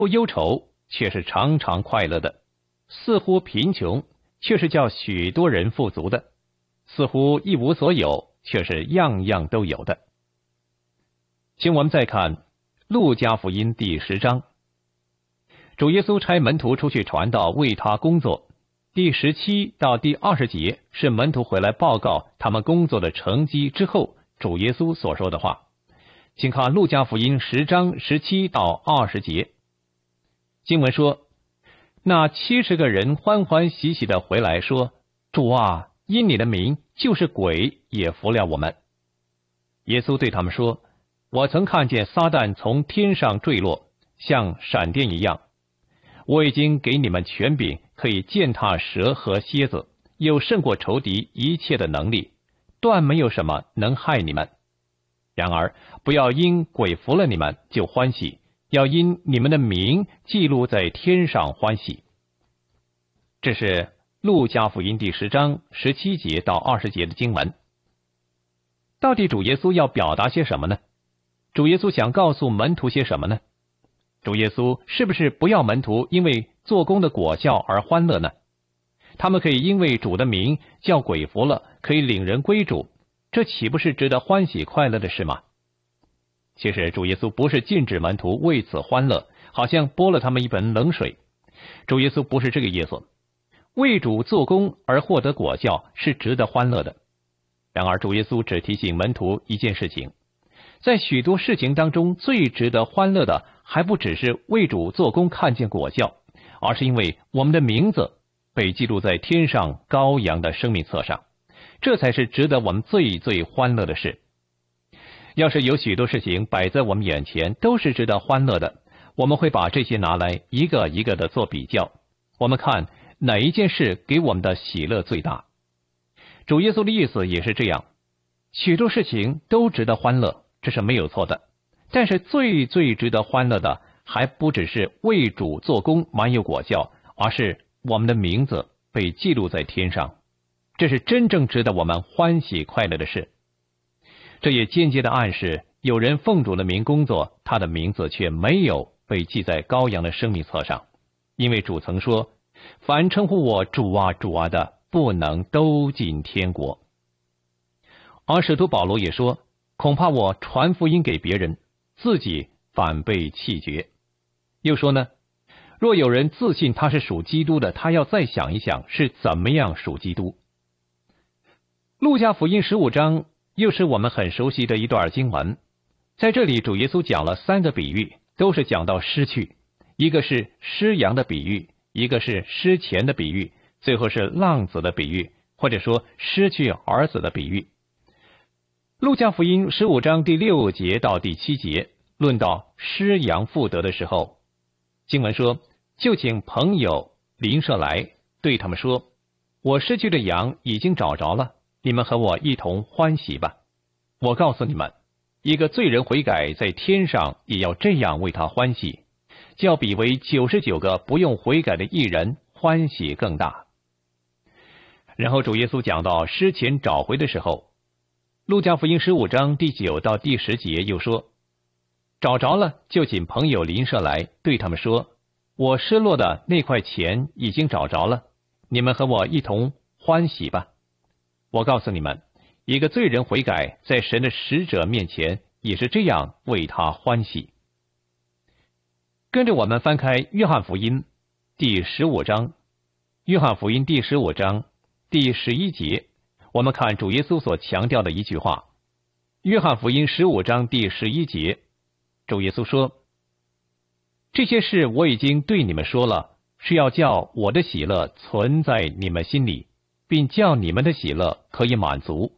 不忧愁，却是常常快乐的；似乎贫穷，却是叫许多人富足的；似乎一无所有，却是样样都有的。请我们再看路加福音第10章，主耶稣差门徒出去传道，为他工作。第17到第20节是门徒回来报告他们工作的成绩之后，主耶稣所说的话。请看路加福音10章17到20节。经文说，那70个人欢欢喜喜的回来说，主啊，因你的名，就是鬼也服了我们。耶稣对他们说，我曾看见撒旦从天上坠落，像闪电一样。我已经给你们权柄，可以践踏蛇和蝎子，又胜过仇敌一切的能力，断没有什么能害你们。然而不要因鬼服了你们就欢喜，要因你们的名记录在天上欢喜。这是路加福音第10章17节到20节的经文。到底主耶稣要表达些什么呢？主耶稣想告诉门徒些什么呢？主耶稣是不是不要门徒因为做工的果效而欢乐呢？他们可以因为主的名叫鬼服了，可以领人归主，这岂不是值得欢喜快乐的事吗？其实主耶稣不是禁止门徒为此欢乐，好像泼了他们一盆冷水。主耶稣不是这个意思。为主做工而获得果效是值得欢乐的。然而主耶稣只提醒门徒一件事情，在许多事情当中，最值得欢乐的还不只是为主做工看见果效，而是因为我们的名字被记录在天上羔羊的生命册上，这才是值得我们最最欢乐的事。要是有许多事情摆在我们眼前都是值得欢乐的，我们会把这些拿来一个一个的做比较，我们看哪一件事给我们的喜乐最大。主耶稣的意思也是这样，许多事情都值得欢乐，这是没有错的，但是最最值得欢乐的还不只是为主做工满有果效，而是我们的名字被记录在天上，这是真正值得我们欢喜快乐的事。这也间接的暗示，有人奉主的名工作，他的名字却没有被记在羔羊的生命册上，因为主曾说，凡称呼我主啊主啊的，不能都进天国。而使徒保罗也说，恐怕我传福音给别人，自己反被弃绝。又说呢，若有人自信他是属基督的，他要再想一想是怎么样属基督。路加福音15章又是我们很熟悉的一段经文，在这里主耶稣讲了3个比喻，都是讲到失去，一个是失羊的比喻，一个是失钱的比喻，最后是浪子的比喻，或者说失去儿子的比喻。路加福音15章第6节到第7节论到失羊复得的时候，经文说，就请朋友邻舍来，对他们说，我失去的羊已经找着了，你们和我一同欢喜吧。我告诉你们，一个罪人悔改，在天上也要这样为他欢喜，较比为99个不用悔改的义人欢喜更大。然后主耶稣讲到失钱找回的时候，路加福音15章第9到第10节又说，找着了，就请朋友邻舍来，对他们说，我失落的那块钱已经找着了，你们和我一同欢喜吧。我告诉你们，一个罪人悔改，在神的使者面前也是这样为他欢喜。跟着我们翻开约翰福音第15章，约翰福音第15章第11节，我们看主耶稣所强调的一句话。约翰福音15章第11节，主耶稣说，这些事我已经对你们说了，是要叫我的喜乐存在你们心里，并叫你们的喜乐可以满足。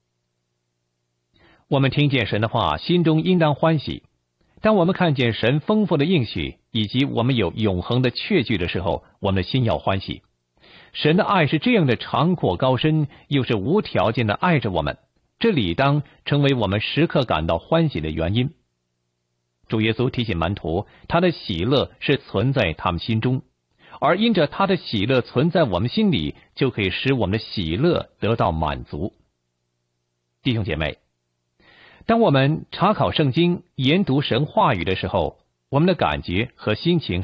我们听见神的话，心中应当欢喜。当我们看见神丰富的应许，以及我们有永恒的确据的时候，我们的心要欢喜。神的爱是这样的长阔高深，又是无条件的爱着我们，这理当成为我们时刻感到欢喜的原因。主耶稣提醒门徒，他的喜乐是存在他们心中，而因着他的喜乐存在我们心里，就可以使我们的喜乐得到满足。弟兄姐妹，当我们查考圣经、研读神话语的时候， 我们的感觉和心情